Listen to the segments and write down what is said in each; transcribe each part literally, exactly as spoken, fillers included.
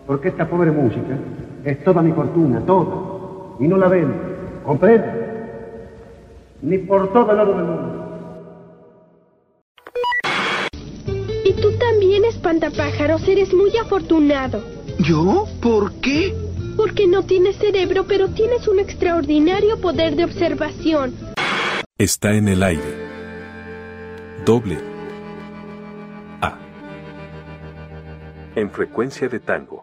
Porque esta pobre música es toda mi fortuna, toda, y no la vendo, ¿comprende? Ni por todo el oro del mundo. Y tú también, espantapájaros, eres muy afortunado. ¿Yo? ¿Por qué? Porque no tienes cerebro, pero tienes un extraordinario poder de observación. Está en el aire. Doble A. En frecuencia de tango.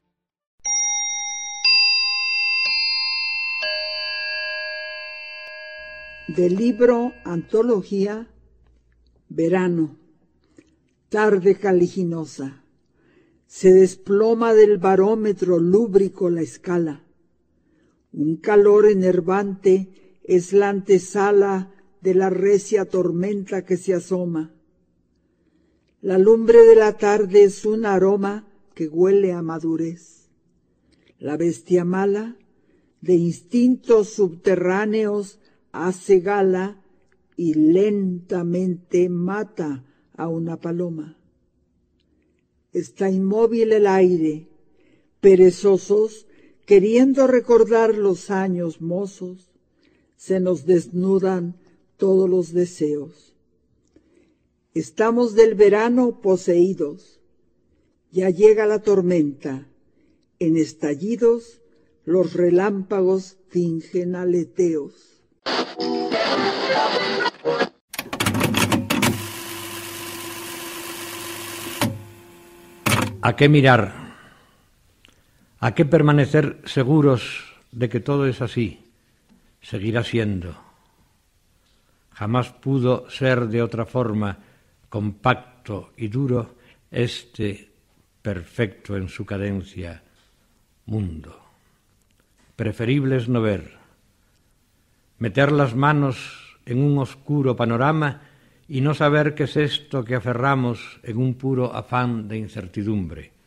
Del libro Antología, Verano. Tarde caliginosa. Se desploma del barómetro lúbrico la escala. Un calor enervante es la antesala de la recia tormenta que se asoma. La lumbre de la tarde es un aroma que huele a madurez. La bestia mala, de instintos subterráneos, hace gala y lentamente mata a una paloma. Está inmóvil el aire, perezosos, queriendo recordar los años mozos, se nos desnudan todos los deseos. Estamos del verano poseídos, ya llega la tormenta, en estallidos los relámpagos fingen aleteos. ¿A qué mirar? ¿A qué permanecer seguros de que todo es así? Seguirá siendo. Jamás pudo ser de otra forma, compacto y duro, este perfecto en su cadencia mundo. Preferible es no ver, meter las manos en un oscuro panorama y no saber qué es esto que aferramos en un puro afán de incertidumbre.